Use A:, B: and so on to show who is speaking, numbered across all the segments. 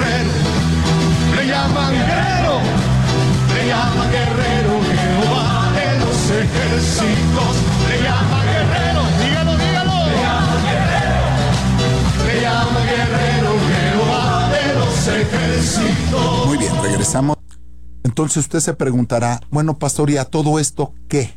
A: guerrero, le llaman guerrero, le llaman guerrero, Jehová de los ejércitos, le llaman guerrero, dígalo, dígalo, le llaman guerrero, le llaman guerrero, Jehová de los ejércitos.
B: Muy bien, regresamos. Entonces usted se preguntará, bueno, pastor, ¿y a todo esto qué?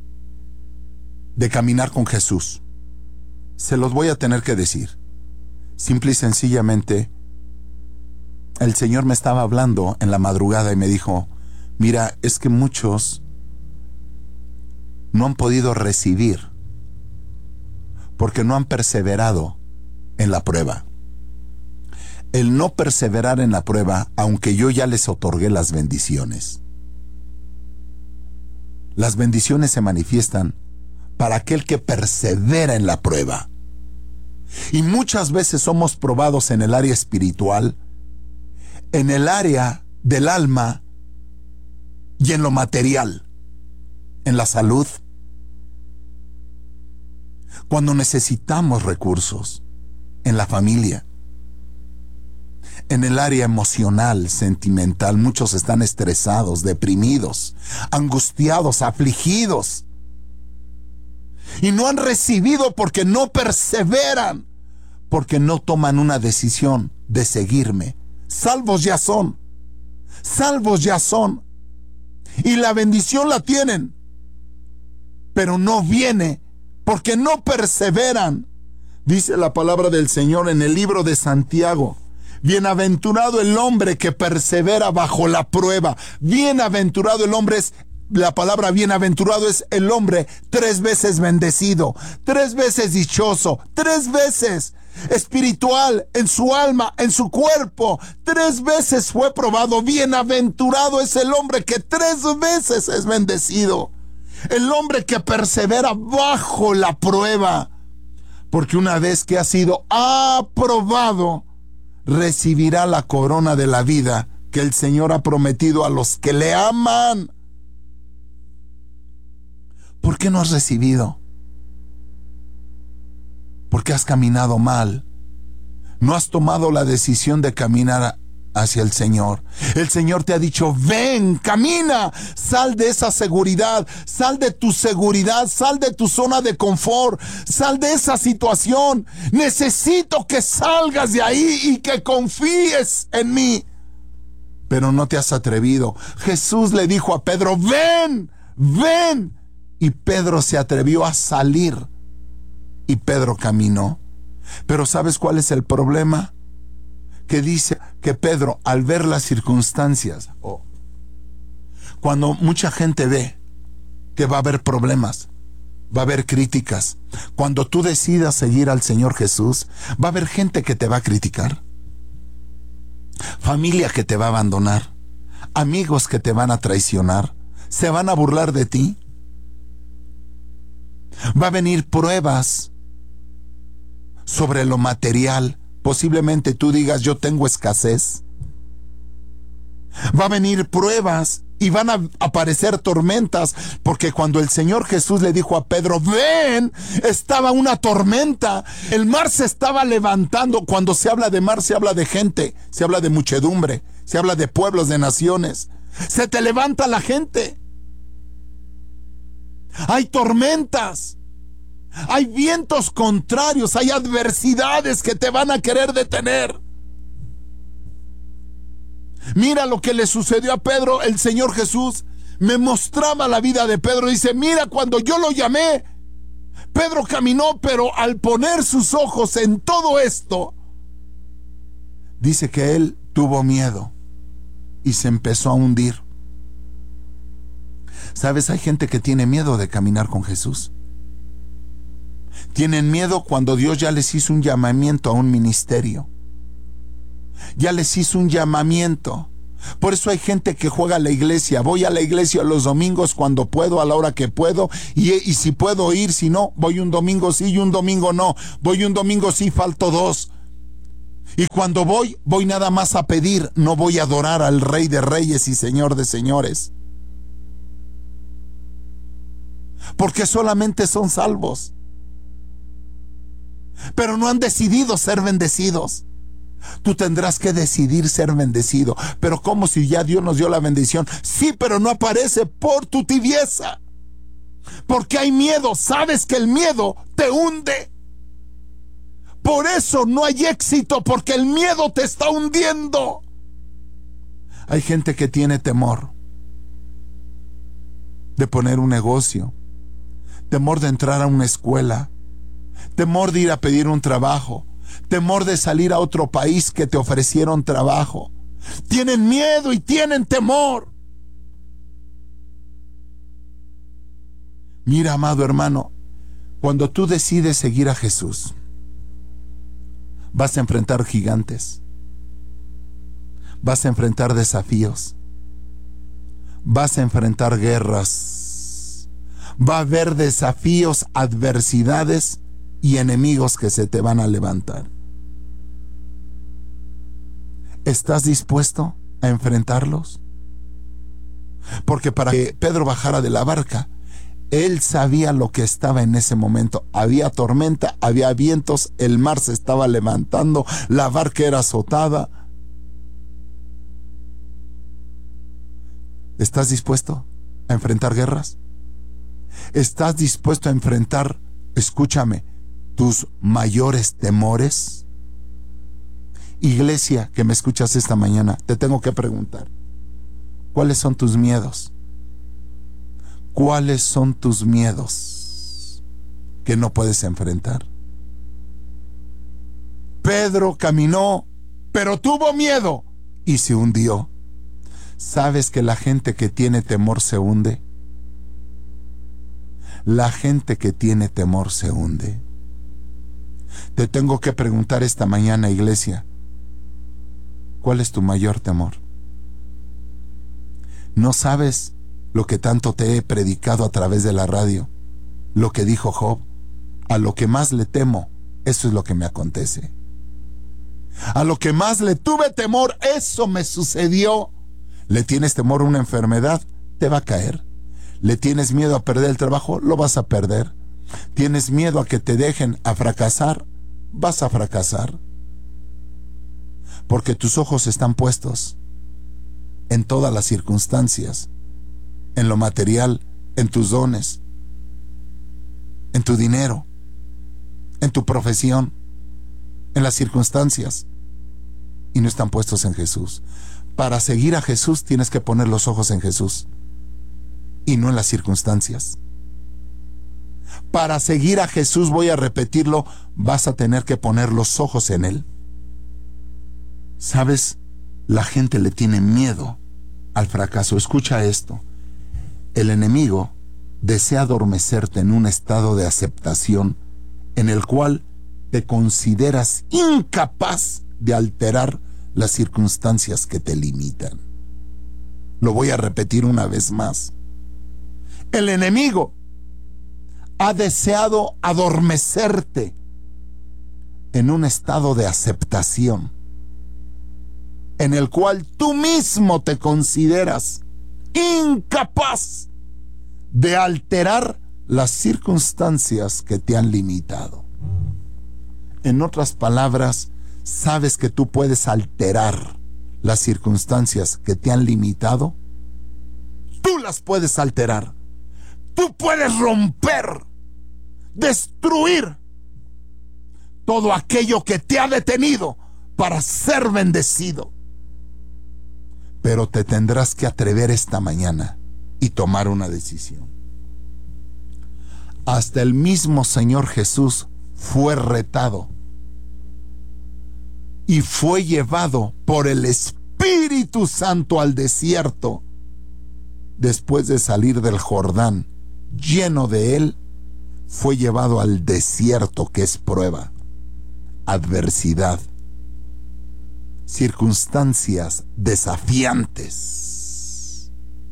B: De caminar con Jesús. Se los voy a tener que decir. Simple y sencillamente, el Señor me estaba hablando en la madrugada y me dijo, mira, es que muchos no han podido recibir porque no han perseverado en la prueba. El no perseverar en la prueba, aunque yo ya les otorgué las bendiciones. Las bendiciones se manifiestan para aquel que persevera en la prueba. Y muchas veces somos probados en el área espiritual, en el área del alma y en lo material, en la salud, cuando necesitamos recursos, en la familia, en el área emocional, sentimental. Muchos están estresados, deprimidos, angustiados, afligidos. Y no han recibido porque no perseveran, porque no toman una decisión de seguirme. Salvos ya son, salvos ya son. Y la bendición la tienen, pero no viene porque no perseveran. Dice la palabra del Señor en el libro de Santiago: bienaventurado el hombre que persevera bajo la prueba. Bienaventurado el hombre es, la palabra bienaventurado es el hombre 3 veces bendecido, 3 veces dichoso, 3 veces espiritual, en su alma, en su cuerpo, 3 veces fue probado. Bienaventurado es el hombre que 3 veces es bendecido, el hombre que persevera bajo la prueba, porque una vez que ha sido aprobado, recibirá la corona de la vida que el Señor ha prometido a los que le aman. ¿Por qué no has recibido? Porque has caminado mal. No has tomado la decisión de caminar hacia el Señor. El Señor te ha dicho: ven, camina, sal de esa seguridad, sal de tu seguridad, sal de tu zona de confort, sal de esa situación. Necesito que salgas de ahí y que confíes en mí. Pero no te has atrevido. Jesús le dijo a Pedro: ven, ven. Y Pedro se atrevió a salir. Y Pedro caminó. Pero ¿sabes cuál es el problema? Que dice que Pedro, al ver las circunstancias, cuando mucha gente ve que va a haber problemas, va a haber críticas, cuando tú decidas seguir al Señor Jesús, va a haber gente que te va a criticar, familia que te va a abandonar, amigos que te van a traicionar, se van a burlar de ti. Va a venir pruebas sobre lo material. Posiblemente tú digas: yo tengo escasez. Va a venir pruebas y van a aparecer tormentas, porque cuando el Señor Jesús le dijo a Pedro: ven, estaba una tormenta. El mar se estaba levantando. Cuando se habla de mar, se habla de gente, se habla de muchedumbre, se habla de pueblos, de naciones. Se te levanta la gente. Hay tormentas, hay vientos contrarios, hay adversidades que te van a querer detener. Mira lo que le sucedió a Pedro. El Señor Jesús me mostraba la vida de Pedro. Dice: mira, cuando yo lo llamé, Pedro caminó, pero al poner sus ojos en todo esto, dice que él tuvo miedo y se empezó a hundir. ¿Sabes? Hay gente que tiene miedo de caminar con Jesús. Tienen miedo cuando Dios ya les hizo un llamamiento a un ministerio. Ya les hizo un llamamiento. Por eso hay gente que juega a la iglesia. Voy a la iglesia los domingos cuando puedo, a la hora que puedo. Y si puedo ir, si no, voy un domingo sí y un domingo no. Voy un domingo sí, falto 2. Y cuando voy nada más a pedir. No voy a adorar al Rey de Reyes y Señor de Señores. Porque solamente son salvos, pero no han decidido ser bendecidos. Tú tendrás que decidir ser bendecido. Pero ¿cómo si ya Dios nos dio la bendición? Sí, pero no aparece por tu tibieza. Porque hay miedo. Sabes que el miedo te hunde. Por eso no hay éxito, porque el miedo te está hundiendo. Hay gente que tiene temor de poner un negocio, temor de entrar a una escuela, temor de ir a pedir un trabajo, temor de salir a otro país que te ofrecieron trabajo. Tienen miedo y tienen temor. Mira, amado hermano, cuando tú decides seguir a Jesús, vas a enfrentar gigantes, vas a enfrentar desafíos, vas a enfrentar guerras, va a haber desafíos, adversidades y enemigos que se te van a levantar. ¿Estás dispuesto a enfrentarlos? Porque para que Pedro bajara de la barca, él sabía lo que estaba en ese momento. Había tormenta, había vientos, el mar se estaba levantando, la barca era azotada. ¿Estás dispuesto a enfrentar guerras? ¿Estás dispuesto a enfrentar, escúchame, tus mayores temores? Iglesia que me escuchas esta mañana, te tengo que preguntar, ¿cuáles son tus miedos? ¿Cuáles son tus miedos que no puedes enfrentar? Pedro caminó, pero tuvo miedo y se hundió. ¿Sabes que la gente que tiene temor se hunde? La gente que tiene temor se hunde. Te tengo que preguntar esta mañana, iglesia, ¿cuál es tu mayor temor? ¿No sabes lo que tanto te he predicado a través de la radio? Lo que dijo Job: a lo que más le temo, eso es lo que me acontece. A lo que más le tuve temor, eso me sucedió. ¿Le tienes temor a una enfermedad? Te va a caer. ¿Le tienes miedo a perder el trabajo? Lo vas a perder. ¿Tienes miedo a que te dejen, a fracasar? Vas a fracasar. Porque tus ojos están puestos en todas las circunstancias, en lo material, en tus dones, en tu dinero, en tu profesión, en las circunstancias, y no están puestos en Jesús. Para seguir a Jesús tienes que poner los ojos en Jesús y no en las circunstancias. Para seguir a Jesús, voy a repetirlo, vas a tener que poner los ojos en Él. ¿Sabes? La gente le tiene miedo al fracaso. Escucha esto. El enemigo desea adormecerte en un estado de aceptación en el cual te consideras incapaz de alterar las circunstancias que te limitan. Lo voy a repetir una vez más. El enemigo ha deseado adormecerte en un estado de aceptación en el cual tú mismo te consideras incapaz de alterar las circunstancias que te han limitado. En otras palabras, ¿sabes que tú puedes alterar las circunstancias que te han limitado? Tú las puedes alterar. Tú puedes romper, destruir todo aquello que te ha detenido para ser bendecido. Pero te tendrás que atrever esta mañana y tomar una decisión. Hasta el mismo Señor Jesús fue retado y fue llevado por el Espíritu Santo al desierto después de salir del Jordán. Lleno de él, fue llevado al desierto, que es prueba, adversidad, circunstancias desafiantes.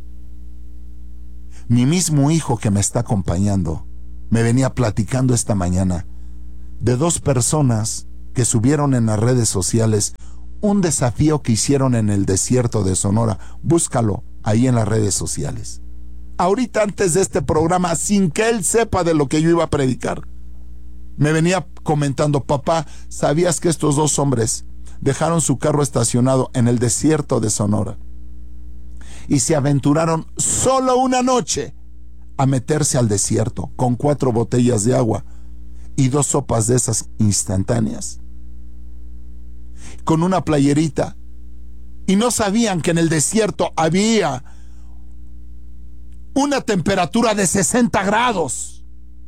B: Mi mismo hijo que me está acompañando me venía platicando esta mañana de dos personas que subieron en las redes sociales un desafío que hicieron en el desierto de Sonora. Búscalo ahí en las redes sociales. Ahorita, antes de este programa, sin que él sepa de lo que yo iba a predicar, me venía comentando: papá, ¿sabías que estos dos hombres dejaron su carro estacionado en el desierto de Sonora y se aventuraron solo una noche a meterse al desierto con 4 botellas de agua y 2 sopas de esas instantáneas, con una playerita, y no sabían que en el desierto había una temperatura de 60 grados.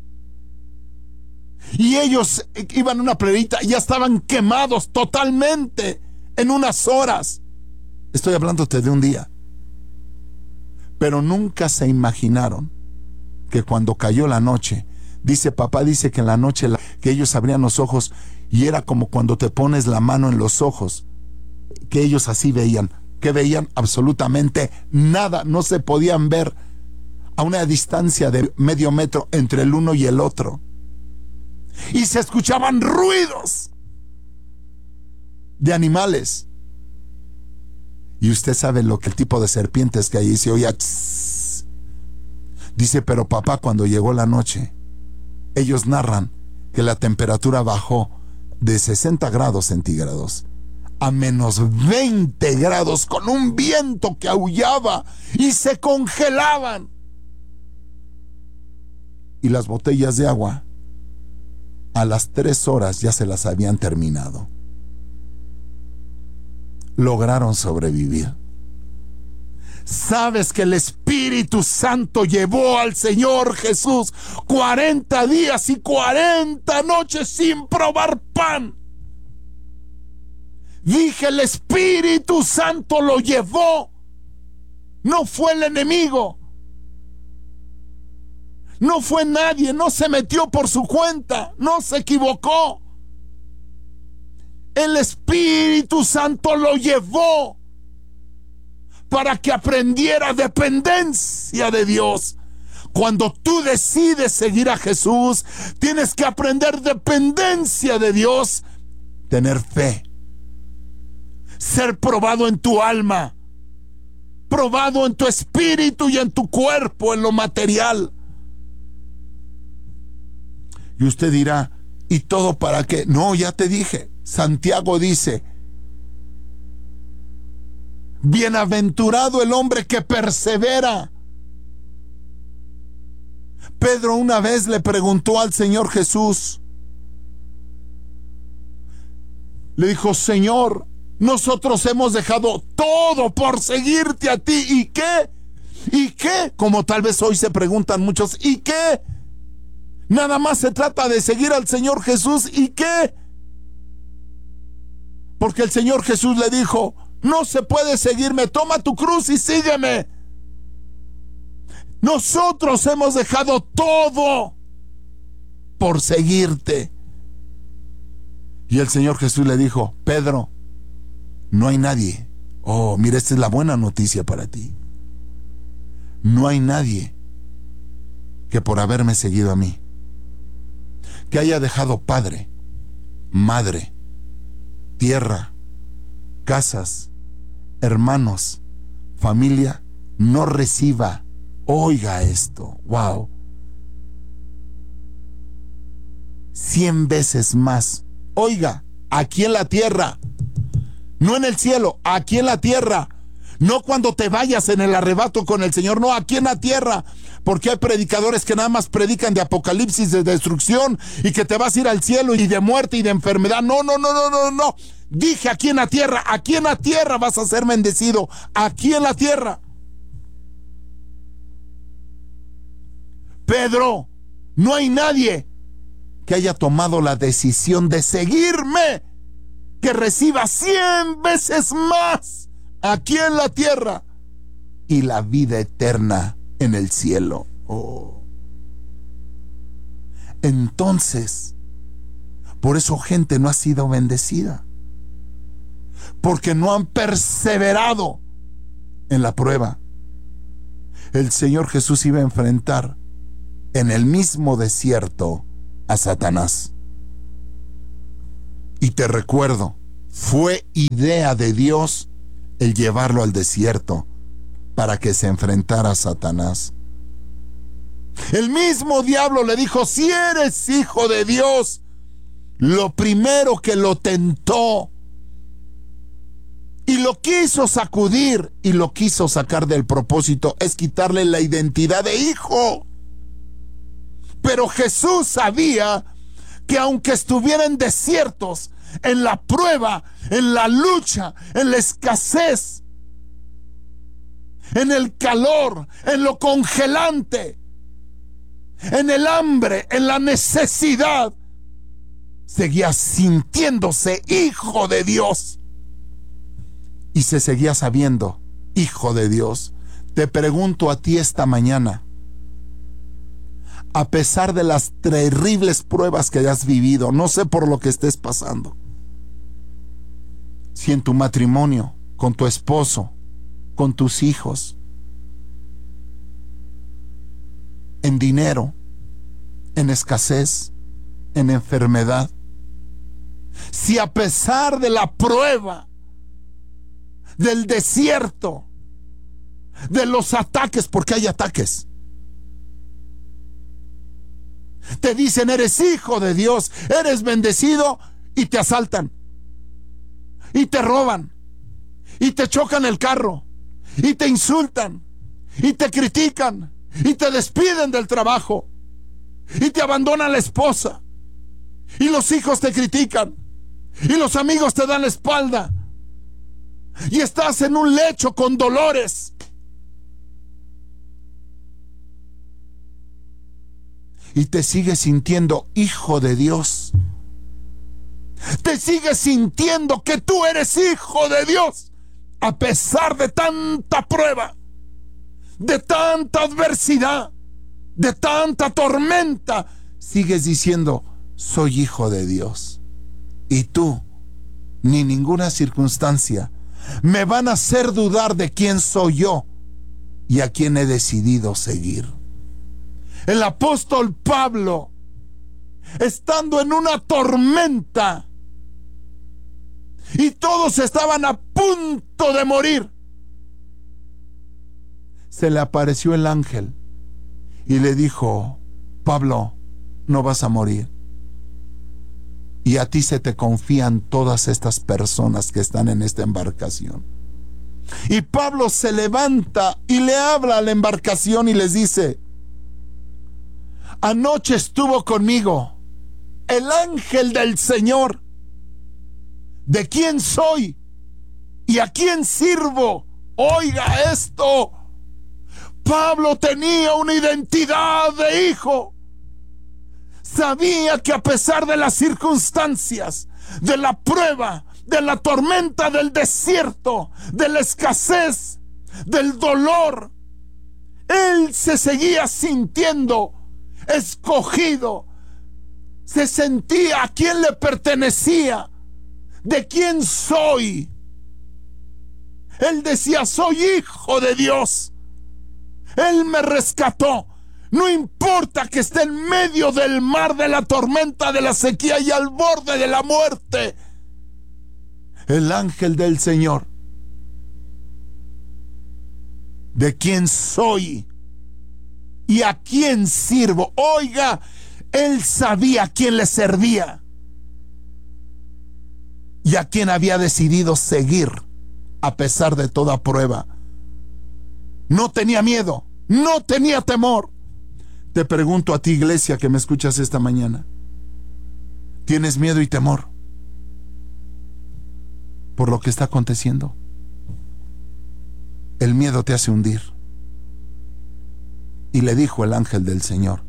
B: Y ellos iban en una playerita y ya estaban quemados totalmente en unas horas. Estoy hablándote de un día. Pero nunca se imaginaron que cuando cayó la noche, papá dice que en la noche que ellos abrían los ojos y era como cuando te pones la mano en los ojos, que ellos así veían. ¿Qué veían? Absolutamente nada. No se podían ver a una distancia de medio metro entre el uno y el otro. Y se escuchaban ruidos de animales. Y usted sabe lo que el tipo de serpientes que allí se oía. Tss. Dice, pero papá, cuando llegó la noche, ellos narran que la temperatura bajó de 60 grados centígrados a menos 20 grados con un viento que aullaba y se congelaban. Y las botellas de agua, a las 3 horas ya se las habían terminado. Lograron sobrevivir. ¿Sabes que el Espíritu Santo llevó al Señor Jesús 40 días y 40 noches sin probar pan? Dije, el Espíritu Santo lo llevó. No fue el enemigo. No fue nadie. No se metió por su cuenta. No se equivocó. El Espíritu Santo lo llevó para que aprendiera dependencia de Dios. Cuando tú decides seguir a Jesús, tienes que aprender dependencia de Dios, tener fe, ser probado en tu alma, probado en tu espíritu y en tu cuerpo, en lo material. Y usted dirá, ¿y todo para qué? No, ya te dije. Santiago dice, bienaventurado el hombre que persevera. Pedro una vez le preguntó al Señor Jesús, le dijo, Señor, nosotros hemos dejado todo por seguirte a ti. ¿Y qué? ¿Y qué? Como tal vez hoy se preguntan muchos, ¿y qué? Nada más se trata de seguir al Señor Jesús. ¿Y qué? Porque el Señor Jesús le dijo, no se puede seguirme, toma tu cruz y sígueme. Nosotros hemos dejado todo por seguirte. Y el Señor Jesús le dijo, Pedro, no hay nadie. Oh, mira, esta es la buena noticia para ti. No hay nadie que por haberme seguido a mí, que haya dejado padre, madre, tierra, casas, hermanos, familia, no reciba. Oiga esto, wow, 100 veces más. Oiga, aquí en la tierra, no en el cielo, aquí en la tierra. No cuando te vayas en el arrebato con el Señor, no, aquí en la tierra. Porque hay predicadores que nada más predican de apocalipsis, de destrucción, y que te vas a ir al cielo y de muerte y de enfermedad. No. Dije aquí en la tierra vas a ser bendecido, aquí en la tierra. Pedro, no hay nadie que haya tomado la decisión de seguirme que reciba 100 veces más aquí en la tierra y la vida eterna en el cielo. Oh. Entonces, por eso gente no ha sido bendecida, porque no han perseverado en la prueba. El Señor Jesús iba a enfrentar en el mismo desierto a Satanás. Y te recuerdo, fue idea de Dios el llevarlo al desierto para que se enfrentara a Satanás. El mismo diablo le dijo, si eres hijo de Dios, lo primero que lo tentó y lo quiso sacudir y lo quiso sacar del propósito. Es quitarle la identidad de hijo. Pero Jesús sabía que aunque estuvieran desiertos, en la prueba, en la lucha, en la escasez, en el calor, en lo congelante, en el hambre, en la necesidad, seguía sintiéndose hijo de Dios y se seguía sabiendo hijo de Dios. Te pregunto a ti esta mañana, a pesar de las terribles pruebas que hayas vivido, no sé por lo que estés pasando, si en tu matrimonio, con tu esposo, con tus hijos, en dinero, en escasez, en enfermedad, si a pesar de la prueba, del desierto, de los ataques, porque hay ataques, te dicen eres hijo de Dios, eres bendecido, y te asaltan, y te roban, y te chocan el carro, y te insultan, y te critican, y te despiden del trabajo, y te abandona la esposa, y los hijos te critican, y los amigos te dan la espalda, y estás en un lecho con dolores. Y te sigues sintiendo hijo de Dios. Te sigues sintiendo que tú eres hijo de Dios, a pesar de tanta prueba, de tanta adversidad, de tanta tormenta. Sigues diciendo, soy hijo de Dios. Y tú, ni ninguna circunstancia me van a hacer dudar de quién soy yo y a quién he decidido seguir. El apóstol Pablo, estando en una tormenta y todos estaban a punto de morir, se le apareció el ángel y le dijo, Pablo, no vas a morir. Y a ti se te confían todas estas personas que están en esta embarcación. Y Pablo se levanta y le habla a la embarcación y les dice, anoche estuvo conmigo el ángel del Señor. ¿De quién soy? ¿Y a quién sirvo? Oiga esto. Pablo tenía una identidad de hijo. Sabía que a pesar de las circunstancias, de la prueba, de la tormenta, del desierto, de la escasez, del dolor, él se seguía sintiendo escogido. Se sentía a quién le pertenecía, de quién soy. Él decía, soy hijo de Dios. Él me rescató. No importa que esté en medio del mar, de la tormenta, de la sequía y al borde de la muerte. El ángel del Señor. ¿De quién soy? ¿Y a quién sirvo? Oiga, él sabía a quién le servía y a quién había decidido seguir a pesar de toda prueba. No tenía miedo, no tenía temor. Te pregunto a ti, iglesia, que me escuchas esta mañana, ¿tienes miedo y temor por lo que está aconteciendo? El miedo te hace hundir. Y le dijo el ángel del Señor,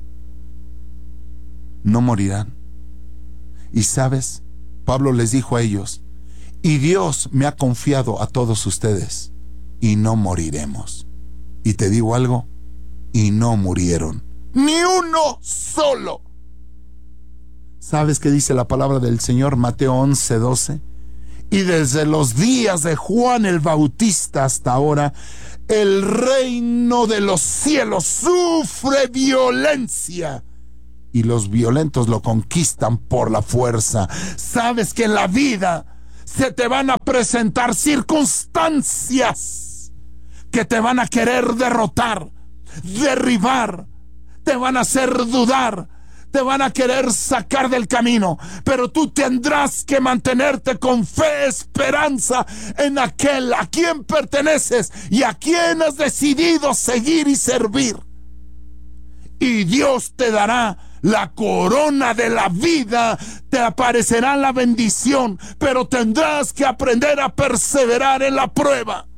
B: no morirán. Y sabes, Pablo les dijo a ellos, y Dios me ha confiado a todos ustedes, y no moriremos. Y te digo algo, y no murieron, ni uno solo. ¿Sabes qué dice la palabra del Señor? Mateo 11:12. Y desde los días de Juan el Bautista hasta ahora, el reino de los cielos sufre violencia y los violentos lo conquistan por la fuerza. Sabes que en la vida se te van a presentar circunstancias que te van a querer derrotar, derribar, te van a hacer dudar, te van a querer sacar del camino, pero tú tendrás que mantenerte con fe, esperanza en aquel a quien perteneces y a quien has decidido seguir y servir. Y Dios te dará la corona de la vida, te aparecerá la bendición, pero tendrás que aprender a perseverar en la prueba.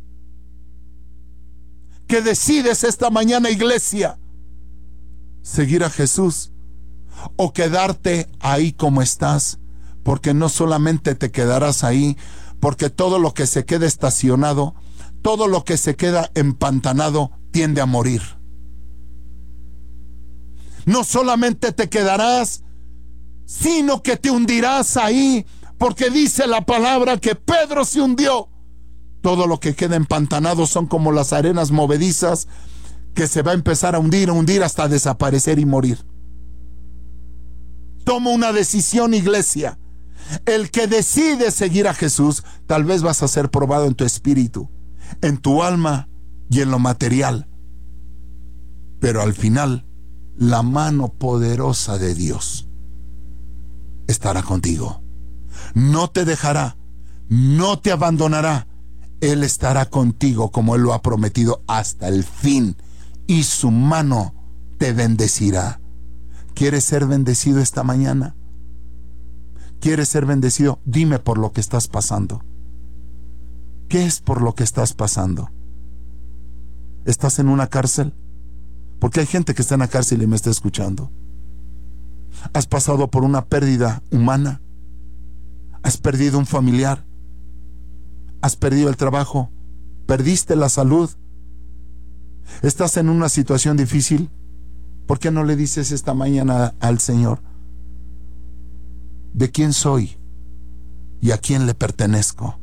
B: ¿Qué decides esta mañana, iglesia? ¿Seguir a Jesús o quedarte ahí como estás? Porque no solamente te quedarás ahí, porque todo lo que se queda estacionado, todo lo que se queda empantanado tiende a morir. No solamente te quedarás, sino que te hundirás ahí, porque dice la palabra que Pedro se hundió. Todo lo que queda empantanado son como las arenas movedizas que se va a empezar a hundir hasta desaparecer y morir. Toma una decisión, iglesia. El que decide seguir a Jesús, tal vez vas a ser probado en tu espíritu, en tu alma y en lo material. Pero al final, la mano poderosa de Dios estará contigo. No te dejará, no te abandonará. Él estará contigo como Él lo ha prometido hasta el fin, y su mano te bendecirá. ¿Quieres ser bendecido esta mañana? ¿Quieres ser bendecido? Dime por lo que estás pasando. ¿Qué es por lo que estás pasando? ¿Estás en una cárcel? Porque hay gente que está en la cárcel y me está escuchando. ¿Has pasado por una pérdida humana? ¿Has perdido un familiar? ¿Has perdido el trabajo? ¿Perdiste la salud? ¿Estás en una situación difícil? ¿Por qué no le dices esta mañana al Señor: ¿de quién soy? ¿Y a quién le pertenezco?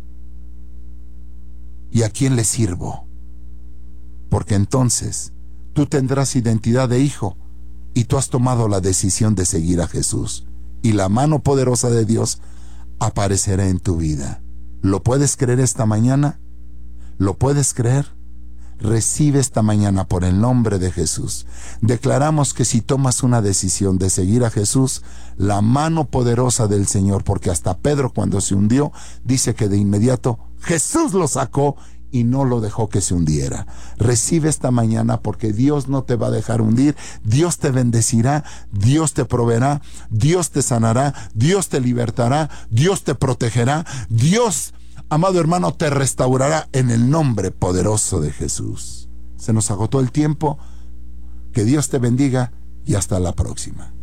B: ¿Y a quién le sirvo? Porque entonces tú tendrás identidad de hijo y tú has tomado la decisión de seguir a Jesús, y la mano poderosa de Dios aparecerá en tu vida. ¿Lo puedes creer esta mañana? ¿Lo puedes creer? Recibe esta mañana por el nombre de Jesús. Declaramos que si tomas una decisión de seguir a Jesús, la mano poderosa del Señor, porque hasta Pedro, cuando se hundió, dice que de inmediato Jesús lo sacó y no lo dejó que se hundiera. Recibe esta mañana, porque Dios no te va a dejar hundir. Dios te bendecirá, Dios te proveerá, Dios te sanará, Dios te libertará, Dios te protegerá, Dios, amado hermano, te restaurará en el nombre poderoso de Jesús. Se nos agotó el tiempo. Que Dios te bendiga y hasta la próxima.